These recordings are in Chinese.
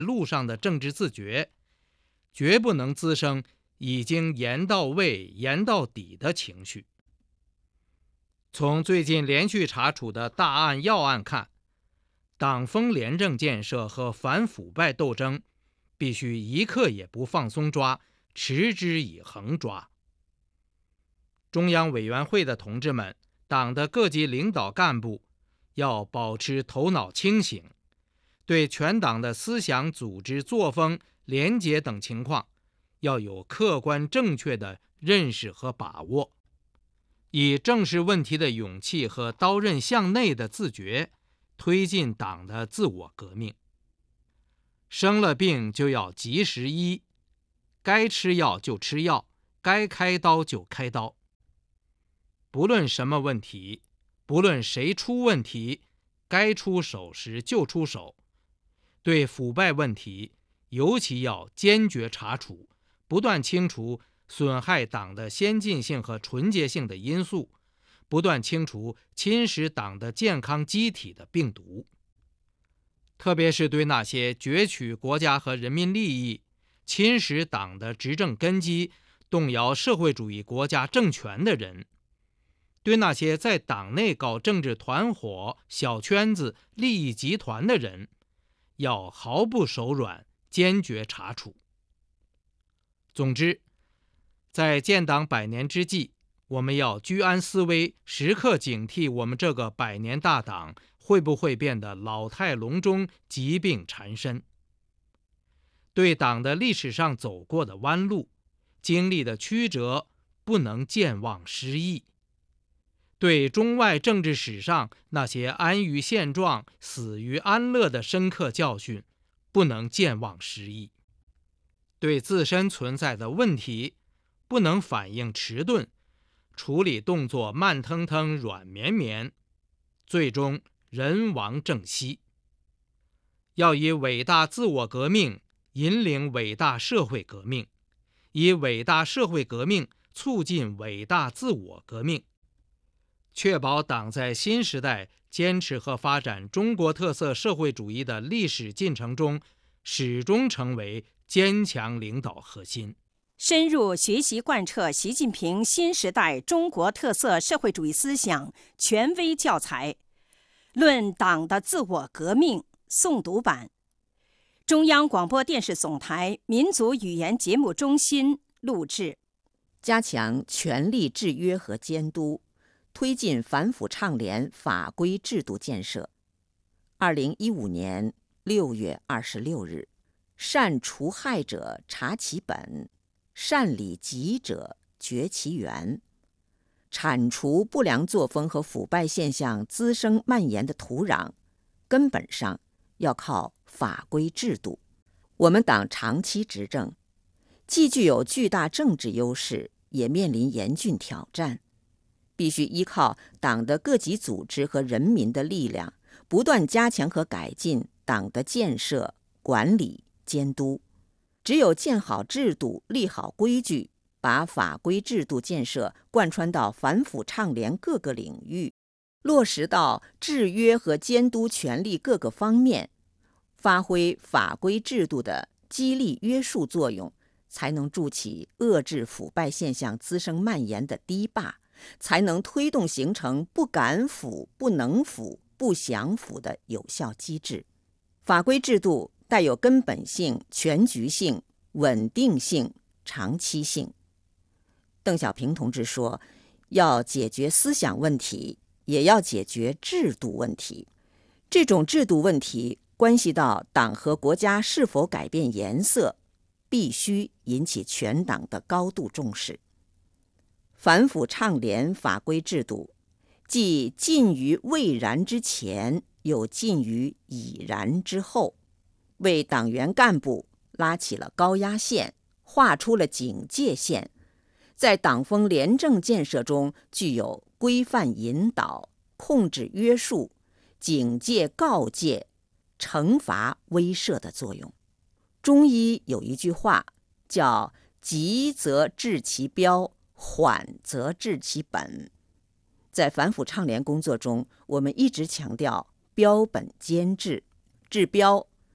路上的政治自觉，绝不能滋生已经言到位、言到底的情绪。从最近连续查处的大案要案看，党风廉政建设和反腐败斗争必须一刻也不放松抓，持之以恒抓。中央委员会的同志们，党的各级领导干部要保持头脑清醒，对全党的思想组织作风、廉洁等情况要有客观正确的认识和把握，以正视问题的勇气和刀刃向内的自觉，推进党的自我革命。生了病就要及时医，该吃药就吃药，该开刀就开刀。不论什么问题，不论谁出问题，该出手时就出手。对腐败问题，尤其要坚决查处，不断清除损害党的先进性和纯洁性的因素，不断清除侵蚀党的健康机体的病毒。特别是对那些攫取国家和人民利益、侵蚀党的执政根基、动摇社会主义国家政权的人，对那些在党内搞政治团伙、小圈子、利益集团的人，要毫不手软，坚决查处。总之，在建党100年之际，我们要居安思危，时刻警惕我们这个100年大党会不会变得老态龙钟、疾病缠身。对党的历史上走过的弯路、经历的曲折，不能健忘失忆。对中外政治史上那些安于现状、死于安乐的深刻教训，不能健忘失忆。对自身存在的问题，不能反应迟钝，处理动作慢腾腾、软绵绵，最终人亡政息。要以伟大自我革命引领伟大社会革命，以伟大社会革命促进伟大自我革命，确保党在新时代坚持和发展中国特色社会主义的历史进程中，始终成为坚强领导核心。 深入学习贯彻习近平新时代中国特色社会主义思想权威教材《论党的自我革命》诵读版，中央广播电视总台民族语言节目中心录制。 加强权力制约和监督，推进反腐倡廉法规制度建设。2015年6月26日，善除害者查其本，善理疾者绝其源。铲除不良作风和腐败现象滋生蔓延的土壤，根本上要靠法规制度。我们党长期执政，既具有巨大政治优势，也面临严峻挑战，必须依靠党的各级组织和人民的力量，不断加强和改进党的建设、管理、监督。只有建好制度、立好规矩，把法规制度建设贯穿到反腐倡廉各个领域，落实到制约和监督权力各个方面，发挥法规制度的激励约束作用，才能筑起遏制腐败现象滋生蔓延的堤坝，才能推动形成不敢腐、不能腐、不想腐的有效机制。法规制度带有根本性、全局性、稳定性、长期性。邓小平同志说，要解决思想问题，也要解决制度问题。这种制度问题关系到党和国家是否改变颜色，必须引起全党的高度重视。反腐倡廉法规制度，既近于未然之前，又近于已然之后，为党员干部拉起了高压线，画出了警戒线，在党风廉政建设中具有规范引导、控制约束、警戒告诫、惩罚威慑的作用。中医有一句话叫急则治其标，缓则治其本。在反腐倡廉工作中，我们一直强调标本兼治。治标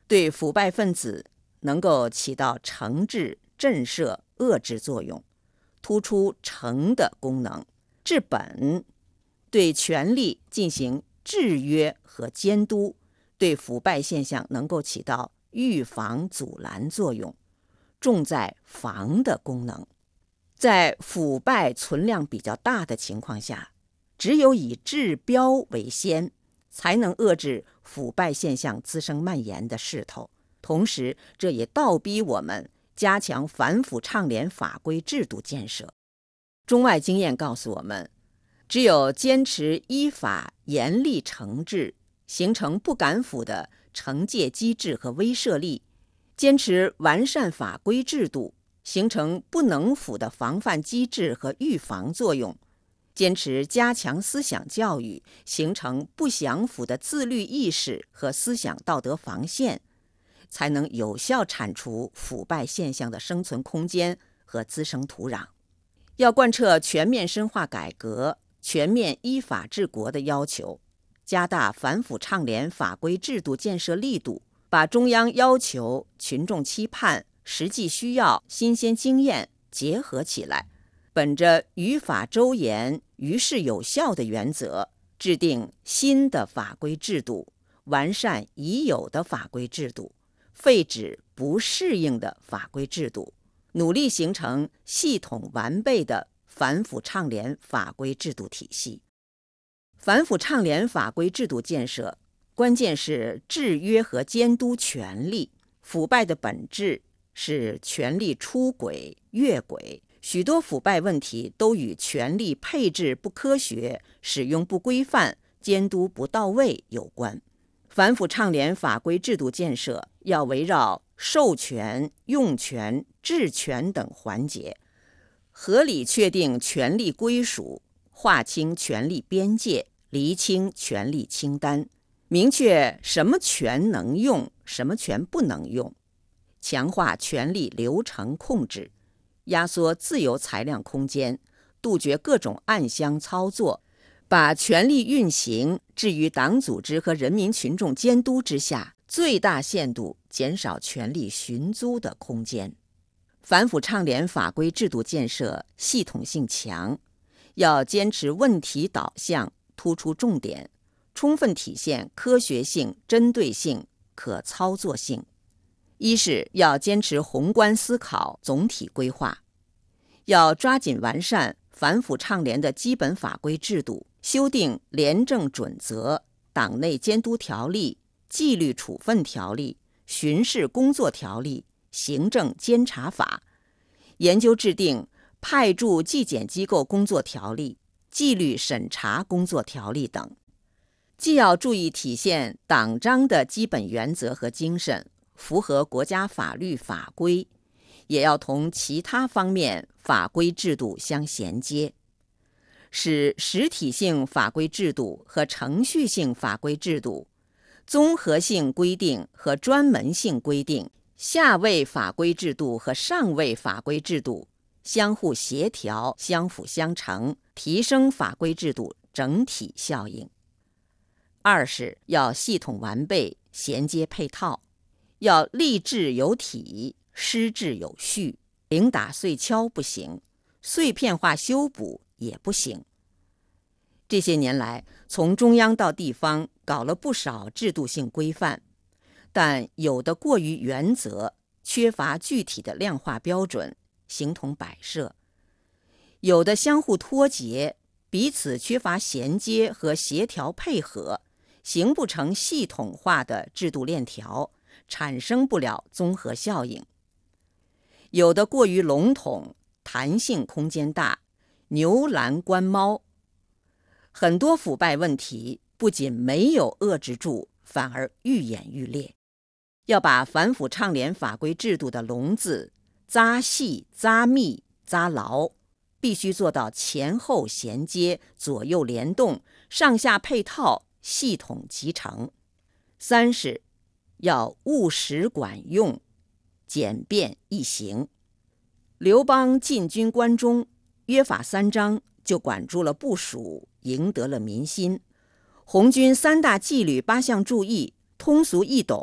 对腐败分子能够起到惩治、震慑、遏制作用，突出惩的功能；治本，对权力进行制约和监督，对腐败现象能够起到预防、阻拦作用，重在防的功能。在腐败存量比较大的情况下，只有以治标为先，才能遏制腐败现象滋生蔓延的势头。同时，这也倒逼我们加强反腐倡廉法规制度建设。中外经验告诉我们，只有坚持依法严厉惩治，形成不敢腐的惩戒机制和威慑力，坚持完善法规制度，形成不能腐的防范机制和预防作用，坚持加强思想教育，形成不想腐的自律意识和思想道德防线，才能有效铲除腐败现象的生存空间和滋生土壤。要贯彻全面深化改革、全面依法治国的要求，加大反腐倡廉法规制度建设力度，把中央要求、群众期盼、实际需要、新鲜经验结合起来，本着于法周严、于事有效的原则，制定新的法规制度，完善已有的法规制度，废止不适应的法规制度，努力形成系统完备的反腐倡廉法规制度体系。反腐倡廉法规制度建设，关键是制约和监督权力。腐败的本质是权力出轨、越轨，许多腐败问题都与权力配置不科学、使用不规范、监督不到位有关。反腐倡廉法规制度建设要围绕授权、用权、治权等环节，合理确定权力归属，划清权力边界，厘清权力清单，明确什么权能用，什么权不能用，强化权力流程控制，压缩自由裁量空间，杜绝各种暗箱操作，把权力运行置于党组织和人民群众监督之下，最大限度减少权力寻租的空间。反腐倡廉法规制度建设系统性强，要坚持问题导向，突出重点，充分体现科学性、针对性、可操作性。一是要坚持宏观思考、总体规划，要抓紧完善反腐倡廉的基本法规制度，修订廉政准则、党内监督条例、纪律处分条例、巡视工作条例、行政监察法，研究制定派驻纪检机构工作条例、纪律审查工作条例等。既要注意体现党章的基本原则和精神，符合国家法律法规，也要同其他方面法规制度相衔接，使实体性法规制度和程序性法规制度、综合性规定和专门性规定、下位法规制度和上位法规制度相互协调、相辅相成，提升法规制度整体效应。二是要系统完备、衔接配套，要立制有体、施制有序，零打碎敲不行，碎片化修补也不行。这些年来，从中央到地方搞了不少制度性规范，但有的过于原则，缺乏具体的量化标准，形同摆设；有的相互脱节，彼此缺乏衔接和协调配合，形不成系统化的制度链条，产生不了综合效应；有的过于笼统，弹性空间大，牛栏关猫。很多腐败问题不仅没有遏制住，反而愈演愈烈。要把反腐倡廉法规制度的笼子扎细、扎密、扎牢，必须做到前后衔接、左右联动、上下配套、系统集成。三是要务实管用、简便易行。刘邦进军关中，约法三章就管住了部署，赢得了民心。红军三大纪律八项注意通俗易懂，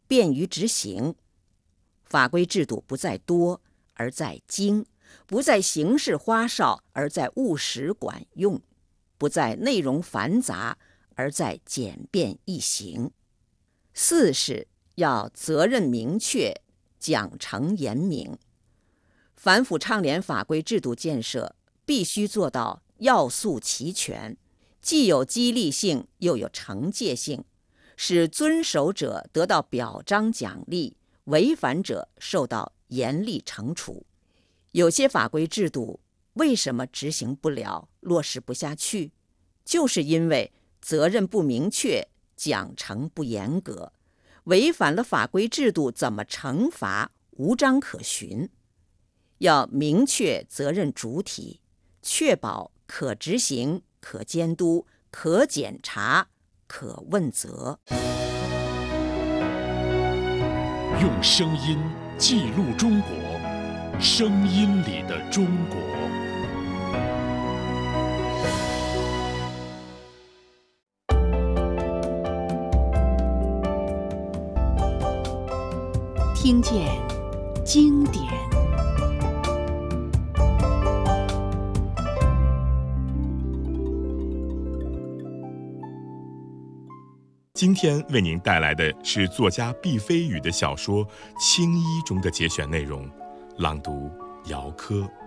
便于执行。法规制度不在多，而在精；不在形式花哨，而在务实管用；不在内容繁杂，而在简便易行。四是要责任明确，奖惩严明。反腐倡廉法规制度建设必须做到要素齐全，既有激励性，又有惩戒性，使遵守者得到表彰奖励，违反者受到严厉惩处。有些法规制度为什么执行不了、落实不下去？就是因为责任不明确，奖惩不严格，违反了法规制度怎么惩罚，无章可循。要明确责任主体，确保可执行、可监督、可检查、可问责。 用声音记录中国，声音里的中国。 听见经典。 今天为您带来的是作家毕飞宇的小说《青衣》中的节选内容，朗读姚科。